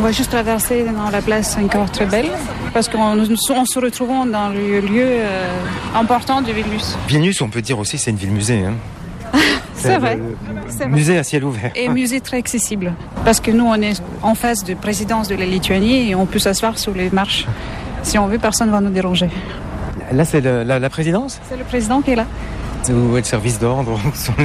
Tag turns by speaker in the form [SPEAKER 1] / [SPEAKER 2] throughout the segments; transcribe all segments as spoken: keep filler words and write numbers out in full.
[SPEAKER 1] va juste traverser dans la place encore très belle, parce qu'on on se retrouve dans le lieu euh, important de Vilnius.
[SPEAKER 2] Vilnius, on peut dire aussi, c'est une ville-musée. Hein.
[SPEAKER 1] C'est, c'est vrai. C'est
[SPEAKER 2] musée
[SPEAKER 1] vrai.
[SPEAKER 2] à ciel ouvert.
[SPEAKER 1] Et musée très accessible. Parce que nous, on est en face de présidence de la Lituanie et on peut s'asseoir sur les marches. Si on veut, personne ne va nous déranger.
[SPEAKER 2] Là, c'est le, la, la présidence ?
[SPEAKER 1] C'est le président qui est là.
[SPEAKER 2] Où est le service d'ordre ?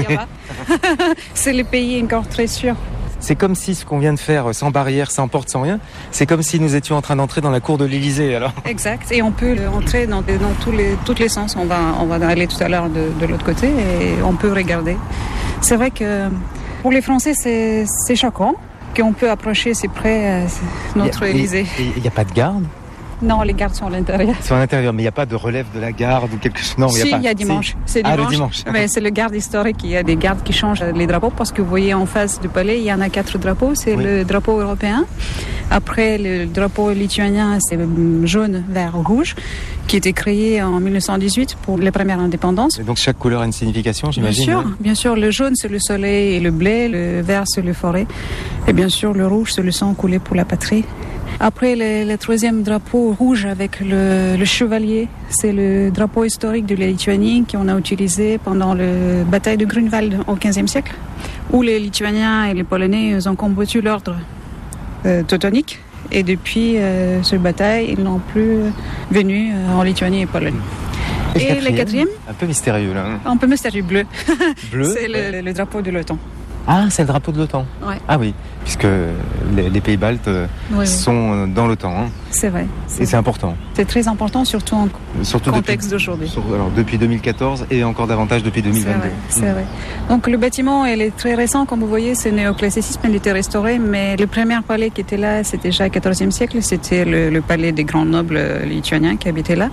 [SPEAKER 1] C'est le pays encore très sûr.
[SPEAKER 2] C'est comme si ce qu'on vient de faire, sans barrière, sans porte, sans rien, c'est comme si nous étions en train d'entrer dans la cour de l'Élysée, alors.
[SPEAKER 1] Exact, et on peut entrer dans, dans tous les tous les sens. On va on va aller tout à l'heure de, de l'autre côté et on peut regarder. C'est vrai que pour les Français, c'est c'est choquant qu'on peut approcher si près notre
[SPEAKER 2] et,
[SPEAKER 1] Élysée.
[SPEAKER 2] Il n'y a pas de garde ?
[SPEAKER 1] Non, les gardes sont à l'intérieur.
[SPEAKER 2] Ils sont à l'intérieur, mais il n'y a pas de relève de la garde ou quelque chose. Non, il
[SPEAKER 1] si,
[SPEAKER 2] y a pas.
[SPEAKER 1] il y a dimanche.
[SPEAKER 2] Si.
[SPEAKER 1] C'est dimanche.
[SPEAKER 2] Ah, le dimanche.
[SPEAKER 1] Mais c'est le garde historique. Il y a des gardes qui changent les drapeaux parce que vous voyez en face du palais, il y en a quatre drapeaux. C'est oui. Le drapeau européen. Après, le drapeau lituanien, c'est jaune, vert, rouge, qui a été créé en mille neuf cent dix-huit pour les premières indépendances.
[SPEAKER 2] Et donc chaque couleur a une signification, j'imagine.
[SPEAKER 1] Bien sûr, ouais. Bien sûr. Le jaune, c'est le soleil et le blé. Le vert, c'est le forêt. Et bien sûr, le rouge, c'est le sang coulé pour la patrie. Après, le, le troisième drapeau rouge avec le, le chevalier, c'est le drapeau historique de la Lituanie qu'on a utilisé pendant la bataille de Grunwald au quinzième siècle, où les Lituaniens et les Polonais ont combattu l'ordre euh, teutonique. Et depuis euh, cette bataille, ils n'ont plus venu euh, en Lituanie et Pologne.
[SPEAKER 2] Et, et
[SPEAKER 1] le quatrième,
[SPEAKER 2] un peu mystérieux là.
[SPEAKER 1] Un peu mystérieux, bleu.
[SPEAKER 2] Bleu.
[SPEAKER 1] C'est le, le drapeau de l'OTAN.
[SPEAKER 2] Ah, c'est le drapeau de l'OTAN.
[SPEAKER 1] Ouais.
[SPEAKER 2] Ah oui, puisque les, les pays baltes oui, sont oui. dans l'OTAN. Hein.
[SPEAKER 1] C'est vrai.
[SPEAKER 2] C'est et c'est important.
[SPEAKER 1] C'est très important, surtout en surtout contexte depuis, d'aujourd'hui.
[SPEAKER 2] Sur, alors depuis deux mille quatorze et encore davantage depuis deux mille vingt-deux.
[SPEAKER 1] C'est vrai, c'est mmh. vrai. Donc le bâtiment, il est très récent, comme vous voyez, c'est néoclassicisme, il était restauré, mais le premier palais qui était là, c'était déjà au quatorzième siècle, c'était le, le palais des grands nobles lituaniens qui habitaient là.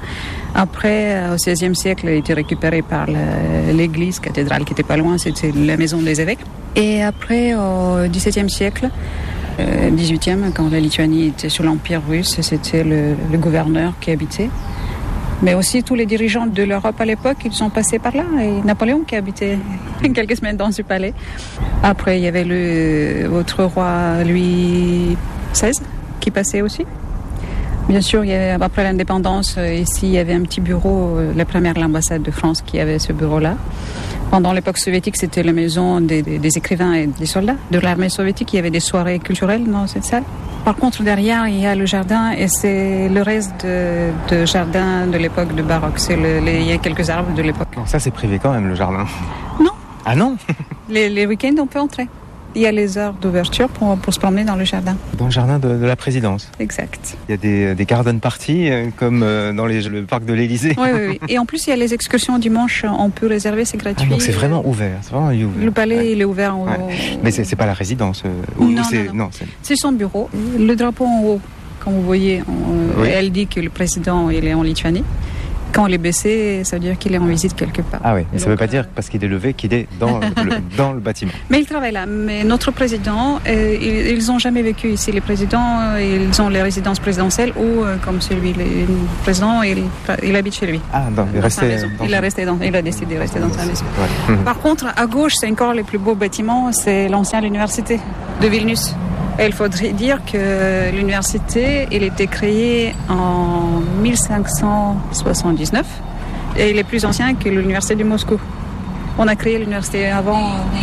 [SPEAKER 1] Après, au seizième siècle, il a été récupéré par la, l'église cathédrale qui était pas loin, c'était la maison des évêques. Et après, au dix-septième siècle, euh, dix-huitième, quand la Lituanie était sous l'Empire russe, c'était le, le gouverneur qui habitait. Mais aussi tous les dirigeants de l'Europe à l'époque, ils sont passés par là. Et Napoléon qui habitait quelques semaines dans ce palais. Après, il y avait le, votre roi Louis seize qui passait aussi. Bien sûr, il y avait, après l'indépendance, ici, il y avait un petit bureau, la première l'ambassade de France qui avait ce bureau-là. Pendant l'époque soviétique, c'était la maison des, des, des écrivains et des soldats de l'armée soviétique. Il y avait des soirées culturelles dans cette salle. Par contre, derrière, il y a le jardin et c'est le reste de, de jardin de l'époque de baroque. C'est le, les, il y a quelques arbres de l'époque.
[SPEAKER 2] Non, ça, c'est privé quand même, le jardin.
[SPEAKER 1] Non.
[SPEAKER 2] Ah non.
[SPEAKER 1] les, les week-ends, on peut entrer. Il y a les heures d'ouverture pour, pour se promener dans le jardin.
[SPEAKER 2] Dans le jardin de, de la présidence.
[SPEAKER 1] Exact.
[SPEAKER 2] Il y a des, des garden parties euh, comme euh, dans les, le parc de l'Élysée.
[SPEAKER 1] Oui, oui, oui. Et en plus, il y a les excursions dimanche. On peut réserver, c'est gratuit.
[SPEAKER 2] Ah, donc c'est vraiment ouvert. C'est vraiment ouvert.
[SPEAKER 1] Le palais, ouais. Il est ouvert. Au...
[SPEAKER 2] Ouais. Mais c'est, c'est pas la résidence. Euh,
[SPEAKER 1] ou, non,
[SPEAKER 2] c'est,
[SPEAKER 1] non, non.
[SPEAKER 2] non c'est...
[SPEAKER 1] c'est son bureau. Le drapeau en haut, comme vous voyez, on, oui. Elle dit que le président il est en Lituanie. Quand il est baissé, ça veut dire qu'il est en visite quelque part.
[SPEAKER 2] Ah oui, mais ça ne veut pas dire parce qu'il est levé qu'il est dans, le, dans le bâtiment.
[SPEAKER 1] Mais il travaille là. Mais notre président, euh, ils n'ont jamais vécu ici. Les présidents, euh, ils ont les résidences présidentielles ou, euh, comme celui, le président, il, il habite chez lui.
[SPEAKER 2] Ah non, il, restait
[SPEAKER 1] dans il, a resté dans, il a décidé de rester dans sa maison. Ouais. Par contre, à gauche, c'est encore le plus beau bâtiment, c'est l'ancienne université de Vilnius. Et il faudrait dire que l'université, elle a été créée en mille cinq cent soixante-dix-neuf et il est plus ancien que l'université de Moscou. On a créé l'université avant